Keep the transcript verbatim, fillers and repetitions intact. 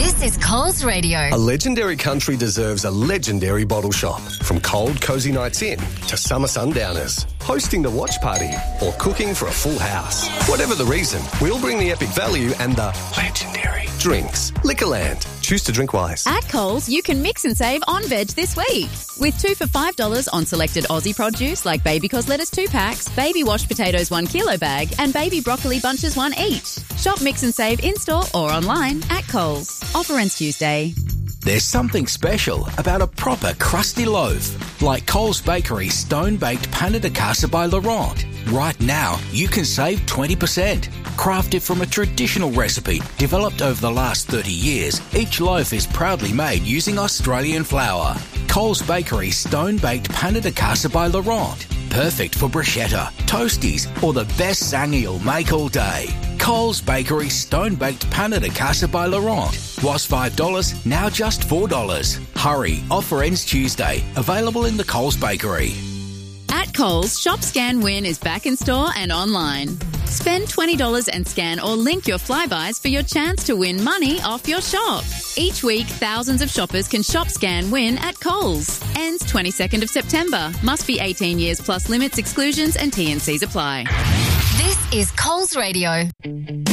This is Coles Radio. A legendary country deserves a legendary bottle shop. From cold, cosy nights in to summer sundowners, hosting the watch party or cooking for a full house. Whatever the reason, we'll bring the epic value and the legendary drinks. Liquorland. Choose to drink wise. At Coles, you can mix and save on veg this week. With two for five dollars on selected Aussie produce like baby cos lettuce two packs, baby washed potatoes one kilo bag, and baby broccoli bunches one each. Shop mix and save in-store or online at Coles. Offer ends Tuesday. There's something special about a proper crusty loaf, like Coles Bakery's stone-baked Pain de Casa by Laurent. Right now, you can save twenty percent. Crafted from a traditional recipe developed over the last thirty years, each loaf is proudly made using Australian flour. Coles Bakery's stone-baked Pain de Casa by Laurent. Perfect for bruschetta, toasties, or the best sang you'll make all day. Coles Bakery Stone-Baked Pain de Casa by Laurent. Was five dollars, now just four dollars. Hurry, offer ends Tuesday. Available in the Coles Bakery. At Coles, Shop Scan Win is back in store and online. Spend twenty dollars and scan or link your Flybuys for your chance to win money off your shop. Each week, thousands of shoppers can Shop Scan Win at Coles. Ends twenty-second of September. Must be eighteen years plus limits, exclusions and T and Cs apply. This is Coles Radio.